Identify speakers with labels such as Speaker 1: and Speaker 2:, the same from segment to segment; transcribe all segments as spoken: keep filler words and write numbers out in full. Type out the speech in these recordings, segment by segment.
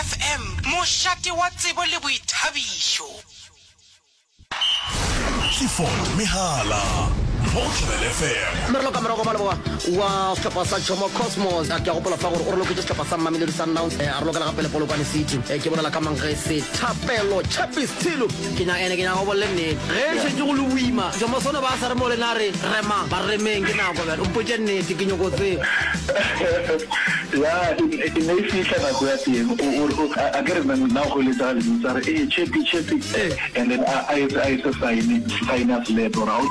Speaker 1: F M mošate wa tsebo le boithabišo.
Speaker 2: Clifford Mehala Motlele F M.
Speaker 3: Merlo ka merago maleboa wa setlhopha sa Jomo Cosmos a ke a gopola fa gore o re loketse setlhopha sa Mamelodi Sundowns a re lokela gape le Polokwane City ke bonala ka mangese Thapelo Chapis Thilo ke nya ene ke nya go bolle nne re se go le buima Jomo sone ba sa re mo le nare rema ba remeng ke nako ba o mpotse nnete ke nyokotse
Speaker 4: ya e ne fitla ba go ya teng o a ke re nna go le tsa le tsare e chepi chepi and then I I I sign finance letter out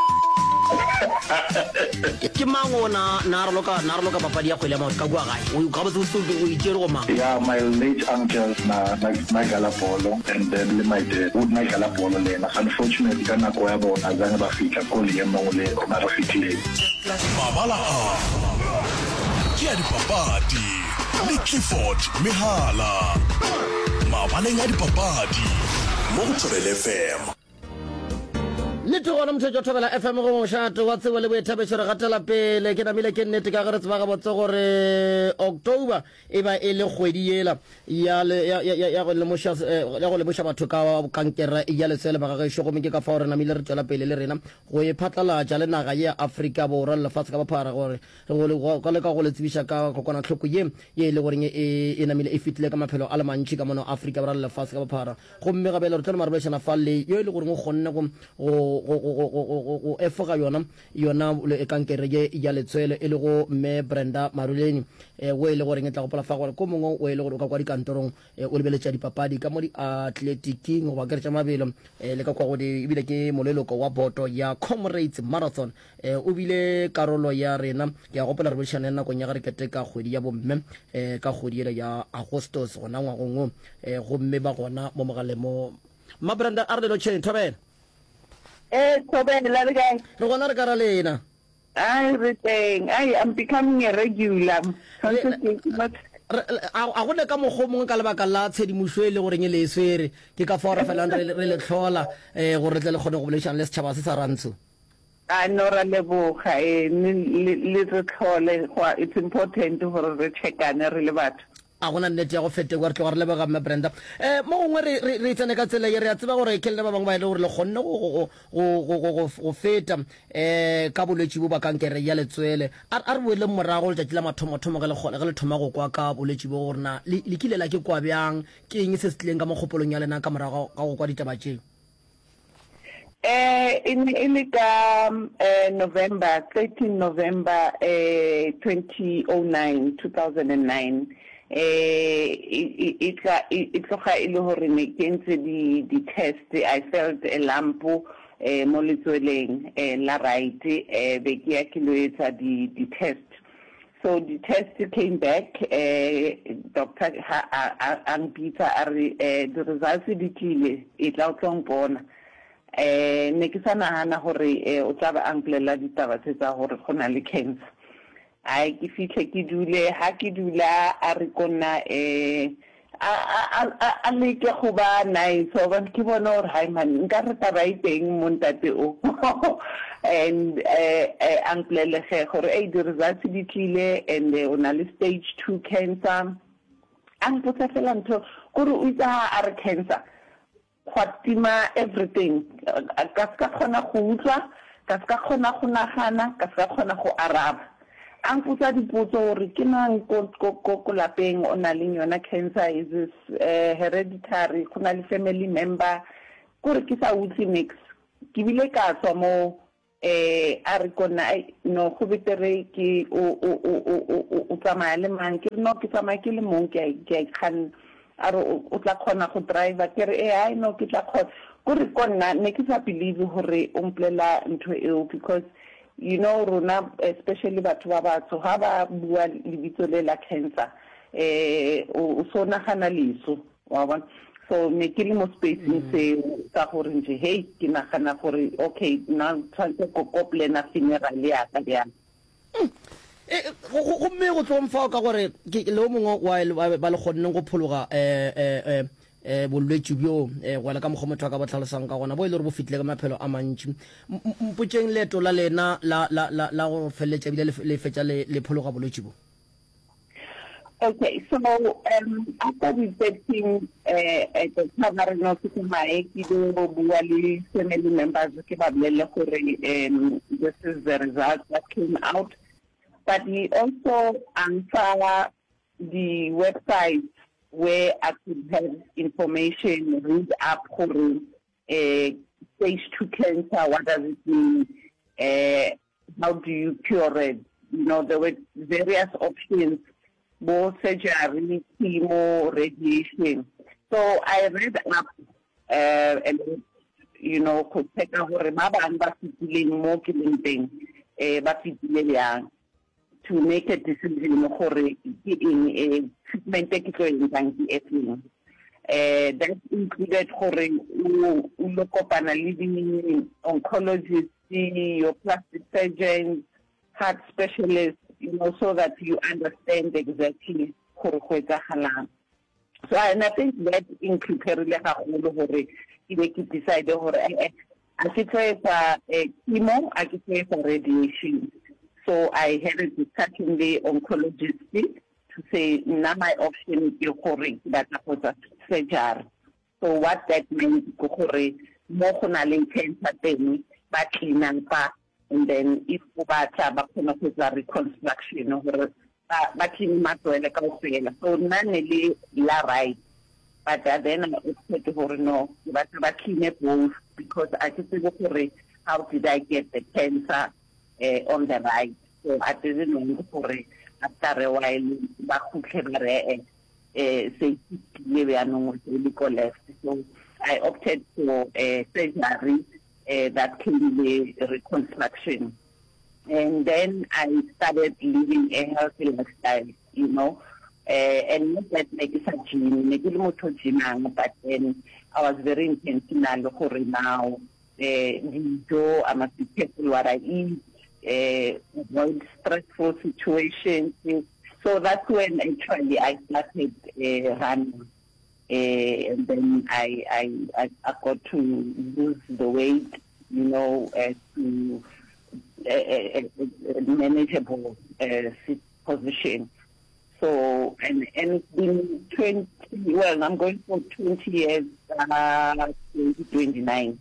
Speaker 3: ke mangona na re loka na re loka papadi ya kgwele ya maoto ka bua gae o ga botse o o itse go mang
Speaker 4: yeah my late uncle na na Galapolo and then my dad would my Galapolo lena unfortunately kana go ya bona zanga ba fitla ko le mo le na re fitlile
Speaker 2: Mabala a ke a dipapadi le Clifford Mehala mabaleng a dipapadi mo Motlele F M.
Speaker 3: le togona motho thobela F M go mošato wa tsebo le boethabešo re gatela pele ke namile ke nnete ka gore tseba ga botse gore October e ba e le kgwedi ela ya go lemoša batho ka kankere ya letsele magagešo gomme ke ka fa gore namile re tswela pele le rena go e phatlalatša le naga ye Afrika Borwa le lefatshe ka bophara gore go leka go le tsebiša ka kokwanahloko ye ye e le goreng e namile e fitile ka maphelo a le mantši ka mono Afrika Borwa le lefatshe ka bophara gomme gabe le re tlele marabešana fa le yo e le goreng o kgonne go go go go go efoga yona yona le kankere ye ya letswele e le go me Brenda Maruleni e o ile gore ngetla go pola fa gore ko mongwe o ile gore ka kwa dikantorong o lebeletša dipapadi ka mo di athletic go ba keretša mabelo le ka kwa go di bile ke moleloko wa boto ya Comrades Marathon o bile karolo ya rena ya go pola re bošana nna go nya gare kete ka kgwedi ya bomme ka kgwedi ya Agustus gona ngwagongwe go mme ba gona mo mogalemo ma Brenda a re lo tšhene thobela
Speaker 5: Eh, Tobeni, la guy.
Speaker 3: Re gona re kara lena.
Speaker 5: Everything. I am becoming a regular.
Speaker 3: A gone ka moggo mongwe ka lebaka la tshedimošo e le goreng e le eswere ke ka fa re felang re le tlhola gore re tle le kgone go bolešana le setšhaba se sa rantsho
Speaker 5: a no ra leboga e le re tlhole it's important gore re checkane re le batho
Speaker 3: a gona nnete ya go fete go re tlo gore le ba mme Brenda eh mo gongwe re re tsene ka tsela ye re a tseba gore ke le ba bangwe ba ile gore le kgonne go go go feta eh ka bolwetši bo ba kankere ya letswele a re boele morago le tla mathomo thomo ga le gole ga le thoma go kwa ka bolwetši bo gorena le kile la ke kwa bjang ke eng se se tleng ka mogopolong ya lena ka morago ga go kwa ditaba tšeo
Speaker 5: eh in in ka November thirteenth November eh twenty oh nine two thousand nine eh it it tloga ile hore ne ke ntse di di test I felt a lump eh mo letsweleng eh la right eh be ke ya kiloetsa di di test so the test came back eh doctor Angpita are eh the results di tlile e tla utlong bona eh ne ke sana hana hore o tla ba angplela ditaba tsa hore gona le cancer ai ke fitlhe ke dule ha ke dula a re kona eh a a a le ke go ba nice so ba ke bona hore hai man nka re taba iteng mo ntate o and eh anklele ge gore e di results di tlile and ona le stage two cancer ang potsa fela ntho gore o itsa a re cancer kwatima everything ka ska khona go utlwa ka ska khona go nagana ka ska khona go araba ang putsa dipotso gore ke nang ko ko ko lapeng ona le yona cancer is this uh, hereditary kuna le family member gore ke sa utsi mix ke bile ka tswa mo eh a re kona no go betere ke o o o o tsamaya le mang ke no ke tsamaya ke le mong ke ke khan a re o tla khona go driver ke re eh ai no ke tla khona gore kona ne ke sa believe gore o mplela ntho eo because you know rona especially batho ba batho ha ba bua lebitso le la cancer eh o sona gana leso wa bona so ne ke le mo spacing se ka gore nje hey ke nagana gore okay na tshwantse go koplena funeral ya ka ya
Speaker 3: eh go mme go tsomfa ka gore ke le mongwe wa ba le gonne go phologa eh eh eh bolwetši bjo eh go la ka mogomotho ka botlhalosang ka gona bo ile re bo fitlile ka maphelo a mantši mpotšeng leto la lena la la la go feletša bile le fetša le phologa bolwetši bo
Speaker 5: Okay, so um, after visiting uh, at the Tavern of my family members, um, this is the result that came out. But we also answer the website where I could have information, read up for uh, stage two cancer, what does it mean, uh, how do you cure it? You know, there were various options, more surgery, chemo, radiation. So I read up uh, and, you know, could take a more thing, to make a decision for in a treatment taking. Uh, that included living oncologists, your plastic surgeons, heart specialists, you know, so that you understand exactly. So, and I think that includes decide I could say for chemo, I could say for radiation. So I had a discussion the oncologist to say, now my option is your correct, that was a surgery. So what that means, more cancer thing, but clean and then if we have a reconstruction or but in matter so none la right. But then I expect to no, but both because I just say, how did I get the cancer uh, on the right? So I didn't know for it after a while. Back to say left. So I opted for a surgery uh, that can be reconstruction, and then I started living a healthy lifestyle. You know. Uh, and not that like it's a gym, but then I was very intentional for now. Uh, I must be careful what I eat, uh, avoid stressful situations. So that's when actually I started uh, running. Uh, and then I, I, I got to lose the weight, you know, uh, to a, a, a manageable uh, position. So, and, and it's been twenty, well, I'm going for twenty years, uh, twenty twenty-nine,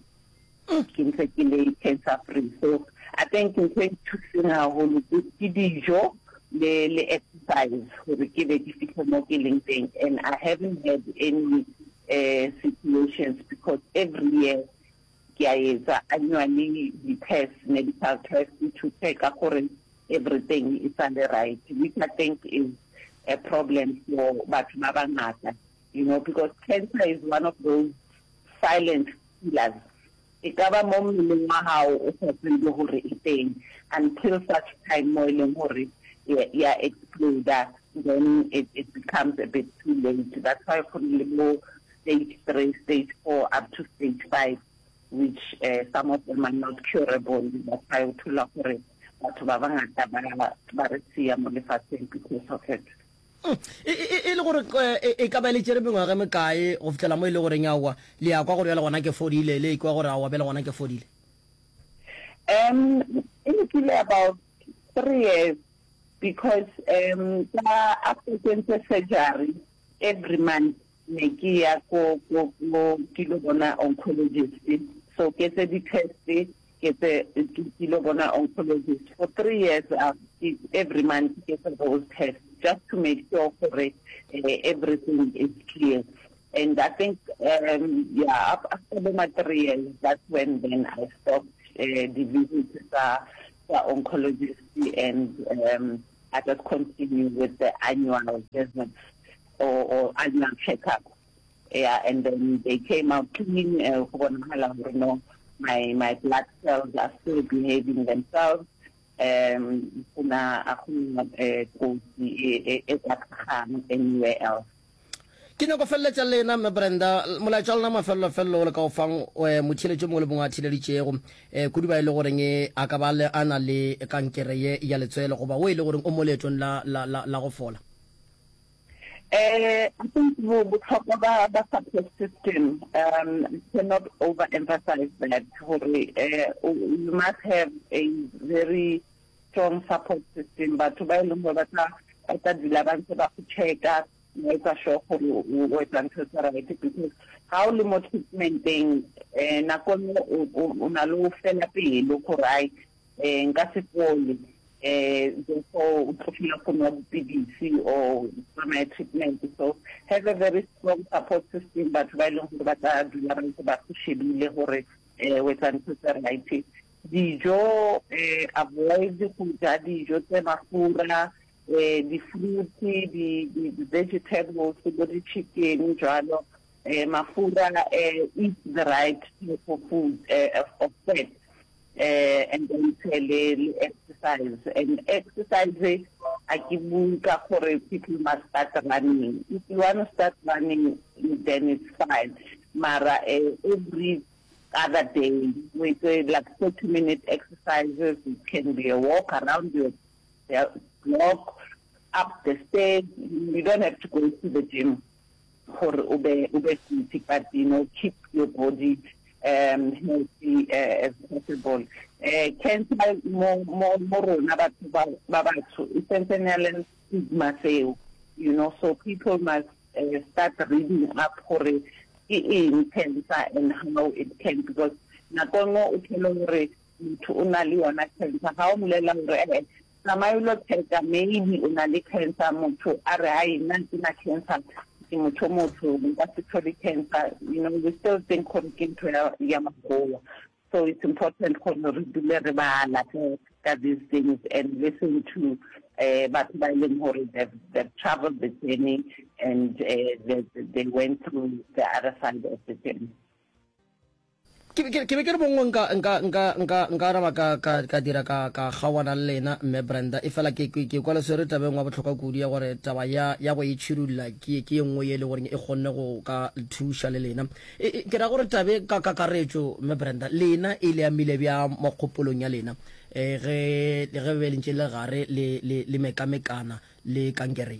Speaker 5: mm. cancer free. So, I think in twenty twenty-two now, we will do the exercise for the killing thing. And I haven't had any uh, situations because every year, I annually the test, medical test to take according everything is on the right, which I think is a problem for Batmabangata, you know, because cancer is one of those silent killers. It never moment how until such time more yeah explode that then it, it becomes a bit too late. That's why for more stage three, stage four up to stage five, which uh, some of them are not curable. That's why to look for it. But Babangata Baratia Molifatin because of it.
Speaker 3: e le gore e ka ba le tsere bengwa ga mekae go fitlela mo e le gore nyawa le ya kwa gore ya le gona ke fodile le kwa gore a wa bela gona ke fodile
Speaker 5: um it's about three years because um after cancer surgery every month make ya go go go kilo bona oncologist so get the test get the kilo bona oncologist for three years uh, every month get those tests just to make sure for it, uh, everything is clear. And I think, um, yeah, after the material, that's when then I stopped uh, the visits to the oncologist and um, I just continue with the annual business or, or annual checkup. Yeah, and then they came out clean. Uh, my my blood cells are still behaving themselves. Um, kuna ako anywhere else.
Speaker 3: Kino ko felle tsalle na me Brenda mola tsalna ma fello fello le ka ofang mo tshiletse mo le bonga tshile ditshego eh kudu ba ile gore nge aka ba le ana le kankere ye ya letswele go ba o ile gore o moletong la la la go fola.
Speaker 5: Uh, I think we will talk about the support system. Um, cannot overemphasize that. Uh, you must have a very strong support system. But to buy a tla dula ba ntse ba go check-a ba etsa sure gore o etsa ntho tse right, because ha o le mo treatmenteng um nako nngwe o na le o fela pele gore ai um nka se fole um therefore o tlo fila go nwa dipidisi or tsamaya treatment. So have a very strong support system, batho ba e leng gore ba tla dula ba ntse ba go shebile gore um o etsa ntho tse right. Dijo, eh, avoid go ja dijo tse mafura, eh, di-fruity, di-vegetables, di-chicken, jalo, eh, mafura, eh, eat the right type of food, eh, of fat, eh, and then tele exercise. And exercise, I give you gore people must start running. If you want to start running, then it's fine. Mara, eh, every other day with uh, like thirty minute exercises. It can be a walk around your block, up the stairs. You don't have to go to the gym for obesity, but you know, keep your body um, healthy uh, as possible. Uh, cancer more more more essentially stigma, you know, so people must uh, start reading up for it. In cancer and how it can, because nako nngwe o phela gore motho o na le yona cancer ha o mmolela gore tsamaya o lo check-a maybe o na le cancer, motho a re ai nna ke na cancer ke motho motho nka se thole cancer, you know, we still think gore ke ntho ya magoa. So it's important gore re dule re bala ka these things and listen to uh, but they've, they've traveled the journey and uh, they, they went through the other side of the journey.
Speaker 3: ke be ke re bongwe nka nka nka nka nka rama ka ka ka dira ka ka gawana le lena mme Brenda e fela ke ke kwa le sere tabeng wa botlhokwa kudi ya gore taba ya ya go itshirula ke ke engwe ye le gore e gone go ka thusha le lena ke ra gore tabe ka ka karetso mme Brenda lena e le amile bya mogopolong ya lena eh ge le ge be lentse le gare le le le mekamekana le kankere.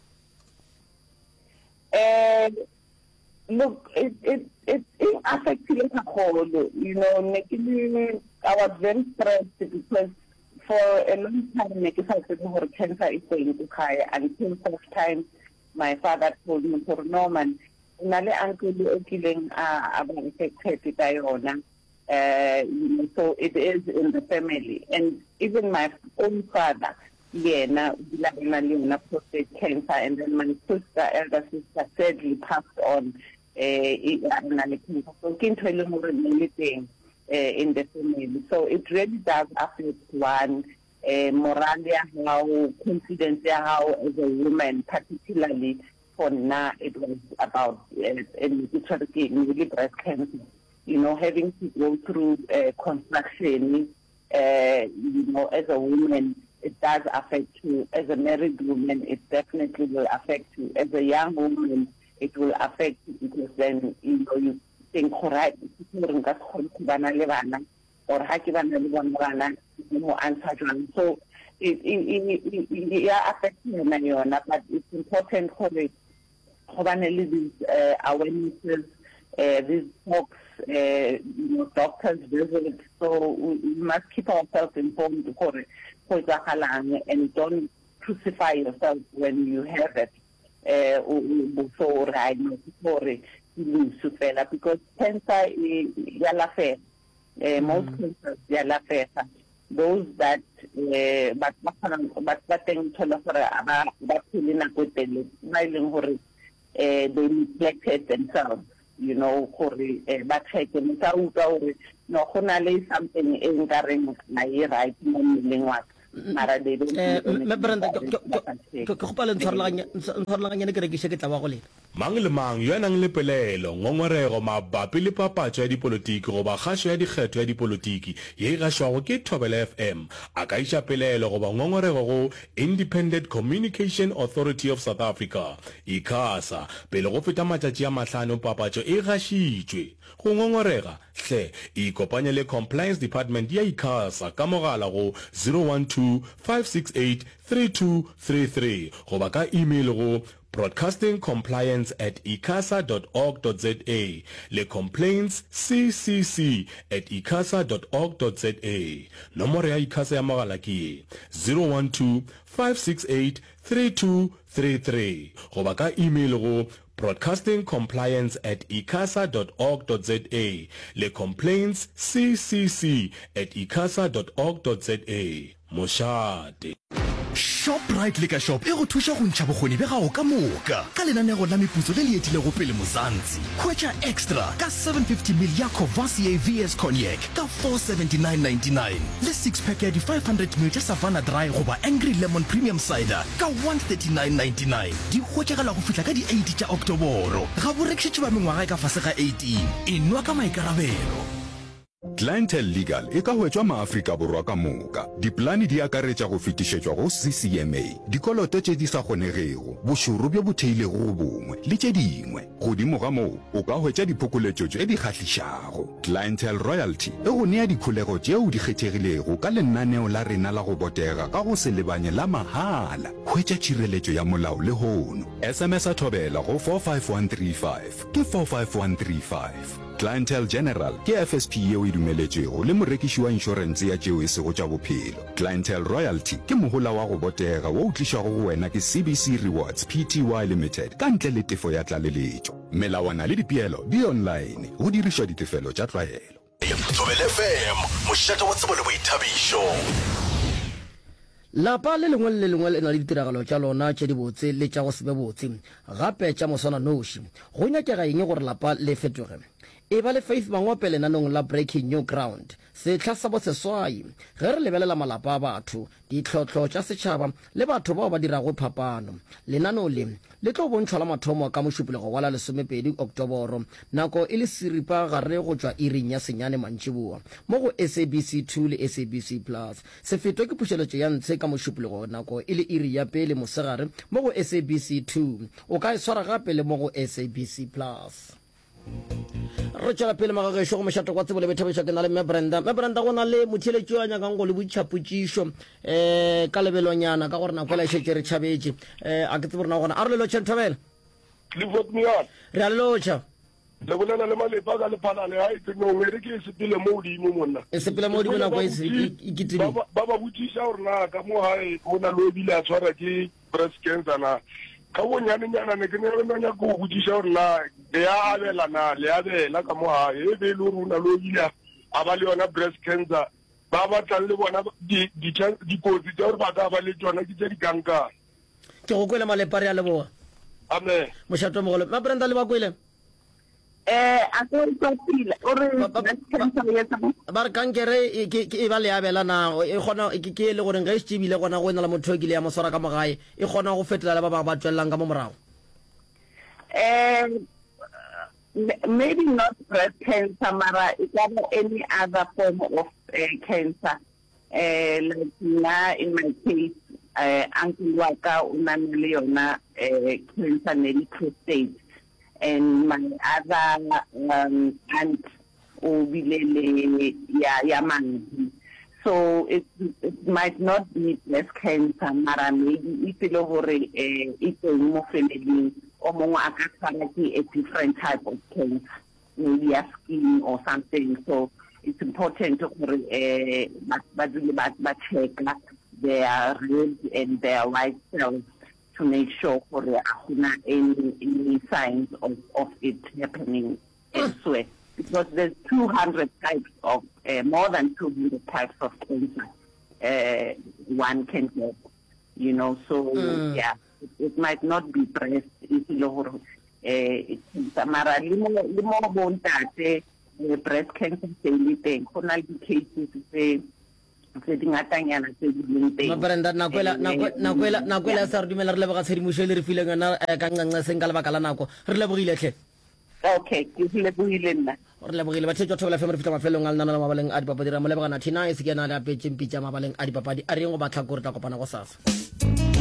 Speaker 5: eh Look, it it it, it affected us all. You know, I was very stressed because for a long time, I said cancer is going to die. Until such time, my father told me, "For Norman, nale uncle killing about affected by Ona." Uh, you know, so it is in the family, and even my own father. Yeah, now prostate cancer, and then my sister, elder sister, sadly passed on. So anything in the family. So it really does affect one uh, morally, how confidence, how as a woman, particularly for now, it was about uh, breast cancer. You know, having to go through uh, construction, uh, you know, as a woman, it does affect you. As a married woman, it definitely will affect you. As a young woman, it will affect you because then, you know, you think, right, or so it, it, it, it yeah, affects you, but it's important for the these uh, awarenesses, uh, these talks, uh, you know, doctors visits. So we must keep ourselves informed for and don't crucify yourself when you have it. Uh, before I know before you because cancer is yalafe. Most cancers yalafe. Those that uh, but but but thing to look for about that feeling of good smiling they neglected themselves. You know, for but taking it out no honale something in the ring right what.
Speaker 3: Me Brenda ke gopala ntshwarelaganya ntshwarelaganya ne ke rekise ke tla ba go lena
Speaker 2: mang le mang yo nang le pelelo ngongorego mabapi le papatso ya dipolotiki go ba kgaso ya dikgetho ya dipolotiki ye ga shwago ke Thobela F M a ka isha pelelo go ba ngongorego go Independent Communication Authority of South Africa ICASA pele go feta matšatši a mahlano papatso e gashitšwe go ngongorega hle e kopanya le Compliance Department ya ICASA ka mogala go zero one two five six eight three two three three go ba ka email go broadcastingcompliance at icasa dot org dot za le complaints ccc at icasa dot org dot za. Nomoro ya ICASA ya mogala ke zero one two five six eight three two three three goba ka email go broadcasting compliance at icasa dot org dot za le complaints ccc at icasa dot org dot za. Moshate
Speaker 6: Shoprite le ka shop e go thuša go ntšha bokgoni be gago ka moka ka lenanego la meputso le leetile go pele mozantsi hwetša extra ka seven fifty mil ya Courvoisier V S Cognac ka four seventy-nine ninety-nine le six pack ya di five hundred mil tša Savannah Dry goba Angry Lemon Premium Cider ka one thirty-nine ninety-nine di hwetšagala go fihla ka di eight tša Oktoboro ga borekišetše ba mengwaga e ka fase ga eighteen enwa ka maikarabelo.
Speaker 7: Clientele Legal e ka hwetšwa maAfrika borwa ka moka. Diplani di akaretša go fetišetšwa go C C M A, dikoloto tše di sa kgonegego, bošoro bjo bo theilego go bongwe le tše dingwe. Godimo ga moo, o ka hwetša diphokoletšo tše di kgahlišago. Clientele Royalty e go nea dikholego tšeo di kgethegilego ka lenaneo la rena la go botega ka go se lebanye la mahala. Hwetša tšhireletšo ya molao le hono. S M S a thobela go four five one three five ke four five one three five. Clientele General ke F S P yeo e dumeletšego le morekiši wa inšorense ya tšeo e sego tša bophelo. Clientele Royalty ke mohola wa go botega wo o tlišago go wena ke C B C Rewards Pty Limited ka ntle le tefo ya tlaleletšo. Melawana le dipeelo di online go dirišwa ditefelo tša tlwaelo.
Speaker 6: Thobela F M mošate wa tsebo le boithabišo.
Speaker 3: Lapa le lengwe le lengwe le na le ditiragalo tša lona tše di botse le tša go sebe botse gape tša moswana noši go nyakega eng gore lapa le fetoge e ba le Faith Mangwape lenanong la Breaking New Ground setlha sa boseswai ge re lebelela malapa a batho ditlhotlho tša setšhaba le batho bao ba dirago phapano. Lenano le le tlo bontšhwa la mathomo ka mošupolego wa la lesomepedi Oktoboro nako e le siripa gare go tšwa iring ya senyane mantšiboa mo go S A B C two le S A B C plus. Se fetwe ke pušeletšo ya ntshe ka mošupolego nako e le iri ya pele mosegare mo go S A B C two o ka e swara gape le mo go S A B C plus. Re tšwela pele magagešo go mešato kwa tsebo le bethabišwa ke na le mme Brenda. Mme Brenda go na le motheletši wa nyakang go le boitšhapotšišo um ka lebelonyana ka gore nako la šetše re tšhabetše um a ke tsebo rena gona a re lelotšha Nthobela re a lelotšha
Speaker 8: le bolela le malepa ka lephalale ha e tsenong e re ke sepile mo godimo monna
Speaker 3: e sepile mo godimo nako e kitile
Speaker 8: ba ba botšiša gore na ka mo gae go na le ebile a tshwara ke breast cancer na ka bonyanenyana ne ke ne re nanya go botšiša gore na le ya abelana le abela ka mo gae e be e le gore o na le ebile a ba le yona breast cancer ba batlang le bona dikotsi tša gore ba ka ba le tsona ke tše di kankana
Speaker 3: ke go kwele malepa re a leboa
Speaker 8: amen
Speaker 3: mošato mogolo ma Brenda le ba kwele
Speaker 5: eh a go tsotile o re
Speaker 3: ba re kankere e ba le abela na e gona ke le gore ga e tšibile gona go ena la motho ke le ya moswara ka mogae e gona go fetela le ba ba ba tswelelang ka mo morago
Speaker 5: um maybe not breast cancer mara it can be any other form of uh, cancer uh, like na in my case uh, uncle waka una le yona uh, cancer ne prostate and my other um, aunt ubilele ya ya manzi. So it, it might not be breast cancer, mara maybe if you over it's a more family or more a different type of cancer, maybe a skin or something. So it's important to uh, but but but check their red and their white cells to make sure for there are any any signs of, of it happening elsewhere. Because there's two hundred types of, uh, more than two hundred types of cancer uh, one can get, you know, so mm. yeah, it, it might not be breast, it's lower, it's Samara, limo bontate, breast cancer, anything, conal cases, say,
Speaker 3: Brenda nakwela nakwela nakwela sa re dumela re leboga tshedimošo le re fileng yona ka nqanqa seng ka lebaka la nako re lebogile tlhe
Speaker 5: okay ke lebogile nna
Speaker 3: re lebogile batho tšo thobela fela re fitla mafelong a lenana la mabaleng a dipapadi ra mo lebogana thina e se ke na le apetse mpitša mabaleng a dipapadi a reng go batla gore tla kopana go sasa.